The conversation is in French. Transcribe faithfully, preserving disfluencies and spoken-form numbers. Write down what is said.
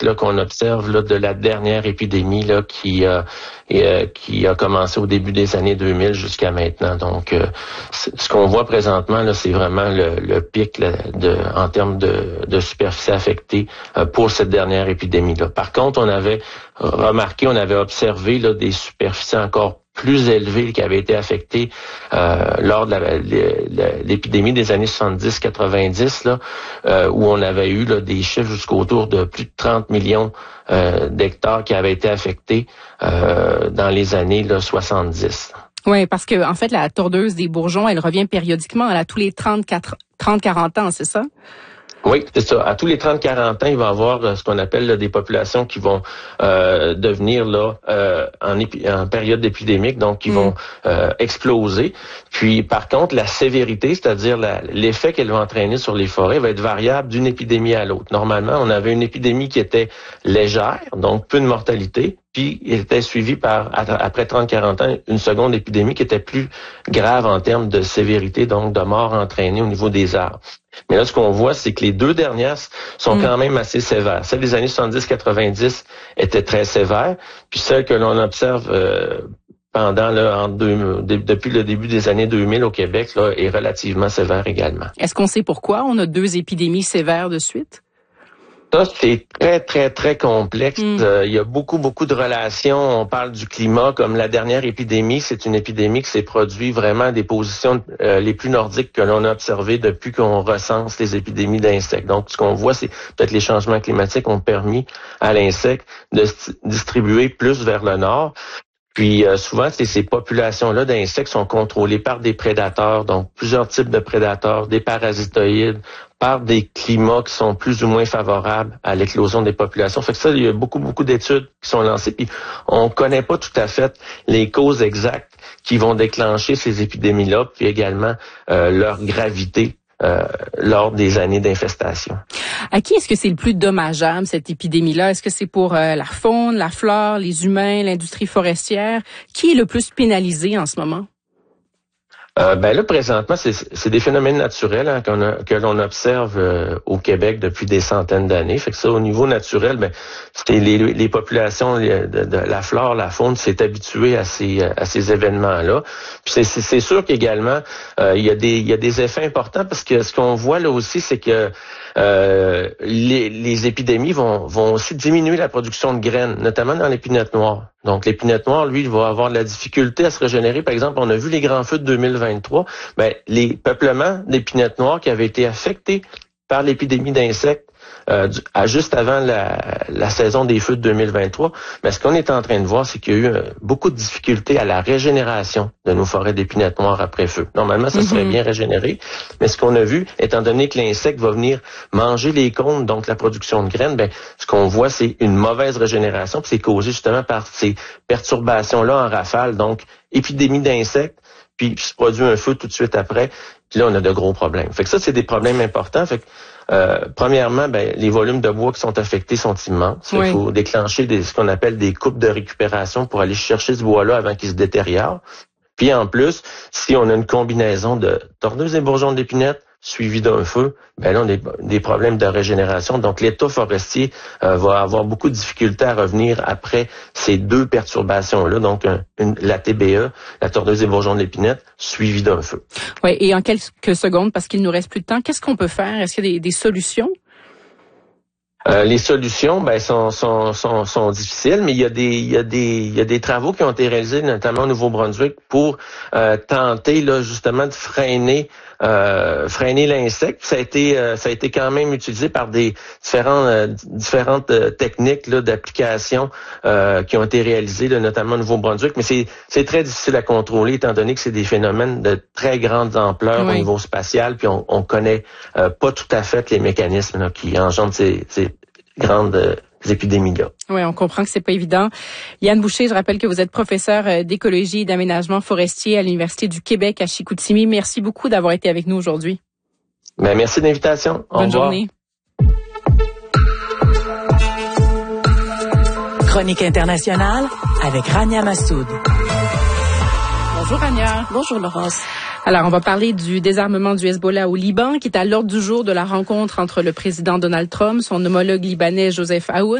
là, qu'on observe là, de la dernière épidémie là, qui, euh, et, euh, qui a commencé au début des années deux mille jusqu'à maintenant. Donc, euh, ce qu'on voit présentement, là, c'est vraiment le, le pic là, de, en termes de, de superficie affectée euh, pour cette dernière épidémie-là. Par contre, on avait remarqué, on avait observé là, des superficies encore plus élevées qui avaient été affectées euh, lors de la, la, l'épidémie des années soixante-dix quatre-vingt-dix, là, euh, où on avait eu là, des chiffres jusqu'autour de plus de trente millions euh, d'hectares qui avaient été affectés euh, dans les années là, soixante-dix. Oui, parce que en fait, la tordeuse des bourgeons, elle revient périodiquement à tous les trente à quarante ans, c'est ça? Oui, c'est ça. À tous les trente à quarante ans, il va y avoir euh, ce qu'on appelle là, des populations qui vont euh, devenir là euh, en, épi- en période épidémique, donc qui mmh. vont euh, exploser. Puis, par contre, la sévérité, c'est-à-dire la, l'effet qu'elle va entraîner sur les forêts, va être variable d'une épidémie à l'autre. Normalement, on avait une épidémie qui était légère, donc peu de mortalité. Puis, il était suivi par, après trente à quarante ans, une seconde épidémie qui était plus grave en termes de sévérité, donc de mort entraînée au niveau des arbres. Mais là, ce qu'on voit, c'est que les deux dernières sont mmh. quand même assez sévères. Celles des années soixante-dix quatre-vingt-dix étaient très sévères, puis celles que l'on observe euh, pendant là, en deux, de, depuis le début des années deux mille au Québec là, est relativement sévère également. Est-ce qu'on sait pourquoi on a deux épidémies sévères de suite? Ça, c'est très, très, très complexe. Mm. Euh, il y a beaucoup, beaucoup de relations. On parle du climat, comme la dernière épidémie. C'est une épidémie qui s'est produite vraiment à des positions euh, les plus nordiques que l'on a observées depuis qu'on recense les épidémies d'insectes. Donc, ce qu'on voit, c'est peut-être les changements climatiques ont permis à l'insecte de se distribuer plus vers le nord. Puis euh, souvent, c'est ces populations-là d'insectes sont contrôlées par des prédateurs, donc plusieurs types de prédateurs, des parasitoïdes, par des climats qui sont plus ou moins favorables à l'éclosion des populations. Fait que ça, il y a beaucoup, beaucoup d'études qui sont lancées, puis on connaît pas tout à fait les causes exactes qui vont déclencher ces épidémies-là, puis également euh, leur gravité euh, lors des années d'infestation. À qui est-ce que c'est le plus dommageable, cette épidémie-là? Est-ce que c'est pour euh, la faune, la flore, les humains, l'industrie forestière? Qui est le plus pénalisé en ce moment? Euh, ben là, présentement, c'est, c'est des phénomènes naturels hein, qu'on a, que l'on observe euh, au Québec depuis des centaines d'années. Fait que ça, au niveau naturel, ben c'est les, les populations de, de la flore, la faune s'est habituée à ces à ces événements-là. Puis c'est, c'est, c'est sûr qu'également euh, il y a des il y a des effets importants parce que ce qu'on voit là aussi, c'est que euh, les, les épidémies vont vont aussi diminuer la production de graines, notamment dans l'épinette noire. Donc, l'épinette noire, lui, il va avoir de la difficulté à se régénérer. Par exemple, on a vu les grands feux de deux mille vingt-trois. Ben, les peuplements d'épinette noire qui avaient été affectés par l'épidémie d'insectes euh, à juste avant la, la saison des feux de deux mille vingt-trois. Mais ce qu'on est en train de voir, c'est qu'il y a eu euh, beaucoup de difficultés à la régénération de nos forêts d'épinette noire après feu. Normalement, ça serait mm-hmm. bien régénéré. Mais ce qu'on a vu, étant donné que l'insecte va venir manger les cônes, donc la production de graines, ben, ce qu'on voit, c'est une mauvaise régénération. Puis c'est causé justement par ces perturbations-là en rafale. Donc, épidémie d'insectes, puis se produit un feu tout de suite après. Puis là, on a de gros problèmes. Fait que ça, c'est des problèmes importants. Fait que, euh, premièrement, ben, les volumes de bois qui sont affectés sont immenses. Oui. Il faut déclencher des, ce qu'on appelle des coupes de récupération pour aller chercher ce bois-là avant qu'il se détériore. Puis en plus, si on a une combinaison de tordeuse et bourgeons d'épinette suivi d'un feu, ben là, on a des, des problèmes de régénération. Donc, l'État forestier euh, va avoir beaucoup de difficultés à revenir après ces deux perturbations-là. Donc, un, une, la T B E, la tordeuse et bourgeons d'épinette, suivi d'un feu. Oui, et en quelques secondes, parce qu'il nous reste plus de temps, qu'est-ce qu'on peut faire? Est-ce qu'il y a des, des solutions? Euh, les solutions, ben, sont, sont, sont, sont difficiles, mais il y a des, il y a des, il y a des travaux qui ont été réalisés, notamment au Nouveau-Brunswick, pour euh, tenter là justement de freiner, euh, freiner l'insecte. Ça a été, euh, ça a été quand même utilisé par des différents, euh, différentes euh, techniques là d'application euh, qui ont été réalisées, là, notamment au Nouveau-Brunswick. Mais c'est, c'est très difficile à contrôler, étant donné que c'est des phénomènes de très grande ampleur oui. au niveau spatial, puis on, on connaît euh, pas tout à fait les mécanismes là, qui engendrent ces, ces grandes euh, épidémies-là. Oui, on comprend que c'est pas évident. Yann Boucher, je rappelle que vous êtes professeur d'écologie et d'aménagement forestier à l'Université du Québec à Chicoutimi. Merci beaucoup d'avoir été avec nous aujourd'hui. Ben, merci de l'invitation. Au Bonne revoir. journée. Chronique internationale avec Rania Massoud. Bonjour Rania. Bonjour Laurence. Alors, on va parler du désarmement du Hezbollah au Liban, qui est à l'ordre du jour de la rencontre entre le président Donald Trump, son homologue libanais Joseph Aoun